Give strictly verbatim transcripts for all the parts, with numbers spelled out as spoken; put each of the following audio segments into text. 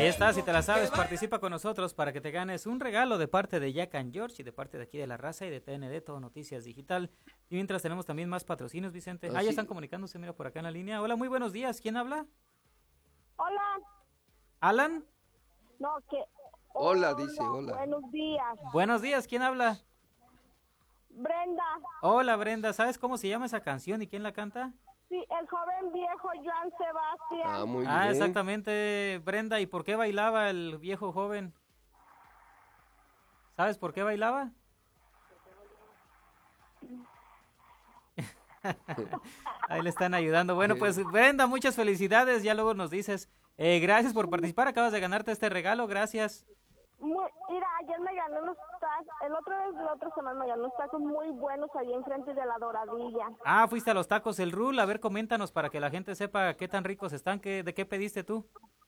Ahí está, si te la sabes, participa con nosotros para que te ganes un regalo de parte de Jack and George y de parte de aquí de La Raza y de T N D, Todo Noticias Digital. Y mientras tenemos también más patrocinios, Vicente. Ah, ya están comunicándose, mira, por acá en la línea. Hola, muy buenos días. ¿Quién habla? Hola. ¿Alan? No, que... Hola, hola, dice, hola. Buenos días. Buenos días, ¿quién habla? Brenda. Hola, Brenda. ¿Sabes cómo se llama esa canción y quién la canta? Sí, el joven viejo Joan Sebastián. Ah, muy ah, bien. exactamente, Brenda. ¿Y por qué bailaba el viejo joven? ¿Sabes por qué bailaba? Ahí le están ayudando. Bueno, pues Brenda, muchas felicidades. Ya luego nos dices. Eh, gracias por participar. Acabas de ganarte este regalo. Gracias. Muy, mira, ayer me gané unos tacos. El otro vez, la otra semana me gané unos tacos muy buenos ahí enfrente de la Doradilla. Ah, fuiste a los tacos El Rul. A ver, coméntanos para que la gente sepa qué tan ricos están. ¿Qué, ¿De qué pediste tú?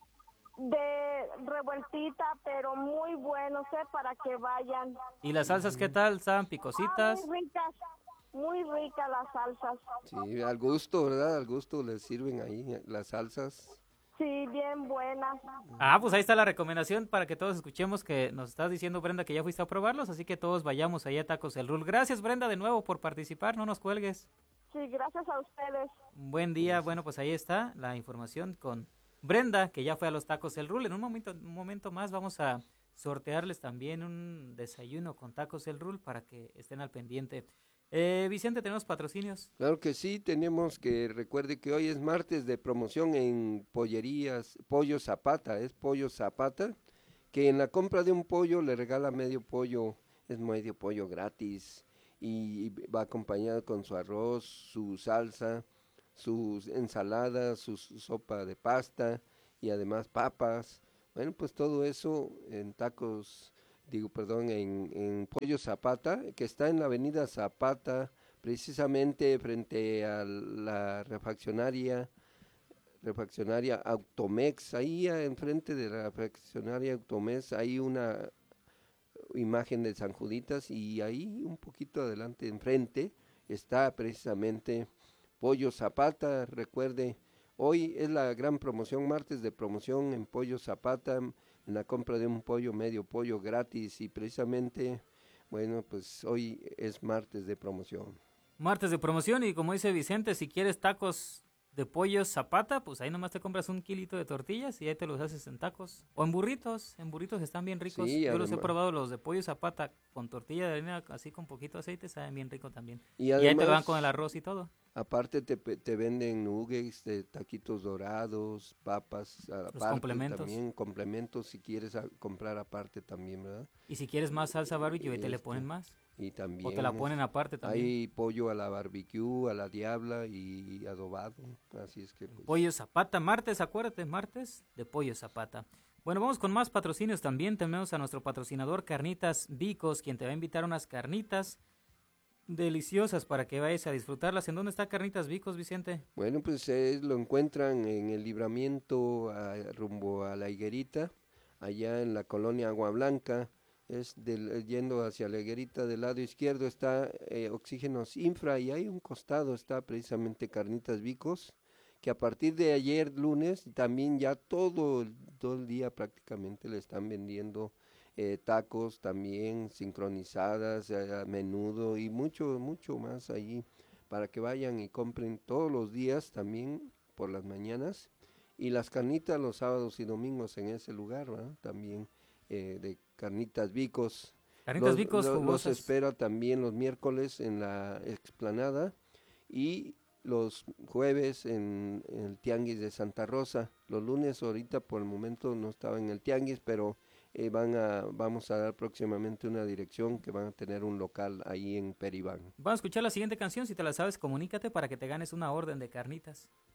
De revueltita, pero muy buenos, ¿eh? Para que vayan. ¿Y las salsas qué tal? ¿Estaban picositas? Ah, muy ricas. Muy ricas las salsas. Sí, al gusto, ¿verdad? Al gusto les sirven ahí las salsas. Sí, bien buenas. Ah, pues ahí está la recomendación para que todos escuchemos que nos estás diciendo, Brenda, que ya fuiste a probarlos, así que todos vayamos allá a Tacos El Rul. Gracias, Brenda, de nuevo por participar, no nos cuelgues. Sí, gracias a ustedes. Buen día, bueno, pues ahí está la información con Brenda, que ya fue a los Tacos El Rul. En un momento, un momento más vamos a sortearles también un desayuno con Tacos El Rul para que estén al pendiente. Eh, Vicente, ¿tenemos patrocinios? Claro que sí, tenemos que, recuerde que hoy es martes de promoción en pollerías, Pollo Zapata, es Pollo Zapata, que en la compra de un pollo le regala medio pollo, es medio pollo gratis, y va acompañado con su arroz, su salsa, sus ensaladas, su sopa de pasta, y además papas. Bueno, pues todo eso en tacos digo, perdón, en, en Pollo Zapata, que está en la avenida Zapata, precisamente frente a la refaccionaria, refaccionaria Automex, ahí enfrente de la refaccionaria Automex hay una imagen de San Juditas y ahí un poquito adelante, enfrente, está precisamente Pollo Zapata, recuerde, hoy es la gran promoción, martes de promoción en Pollo Zapata, en la compra de un pollo, medio pollo gratis y precisamente, bueno, pues hoy es martes de promoción. Martes de promoción y como dice Vicente, si quieres tacos de pollo Zapata, pues ahí nomás te compras un kilito de tortillas y ahí te los haces en tacos. O en burritos, en burritos están bien ricos. Sí, Yo además, los he probado, los de pollo Zapata con tortilla de harina, así con poquito aceite, saben bien rico también. Y, y además, ahí te van con el arroz y todo. Aparte te, te venden nuggets, de taquitos dorados, papas, los aparte complementos. también, complementos si quieres a, comprar aparte también, ¿verdad? Y si quieres más salsa barbecue, ahí este, te le ponen más. Y también. O te la ponen aparte también. Hay pollo a la barbecue, a la diabla y adobado, así es que pues. Pollo Zapata, martes, acuérdate, martes de Pollo Zapata. Bueno, vamos con más patrocinios también. Tenemos a nuestro patrocinador Carnitas Vicos, quien te va a invitar a unas carnitas deliciosas para que vayas a disfrutarlas. ¿En dónde está Carnitas Vicos, Vicente? Bueno, pues eh, lo encuentran en el libramiento a, rumbo a la Higuerita, allá en la colonia Agua Blanca. Es del, yendo hacia la Higuerita, del lado izquierdo está eh, Oxígenos Infra y ahí a un costado está precisamente Carnitas Vicos, que a partir de ayer lunes también ya todo, todo el día prácticamente le están vendiendo eh, tacos también sincronizadas, eh, menudo y mucho, mucho más allí para que vayan y compren todos los días también por las mañanas y las carnitas los sábados y domingos en ese lugar, ¿verdad? También eh, de Carnitas Vicos. Carnitas los, Vicos lo, jugosas. Los espera también los miércoles en la explanada y los jueves en, en el Tianguis de Santa Rosa. Los lunes ahorita por el momento no estaba en el Tianguis, pero eh, van a, vamos a dar próximamente una dirección que van a tener un local ahí en Peribán. Vamos a escuchar la siguiente canción, si te la sabes, comunícate para que te ganes una orden de carnitas.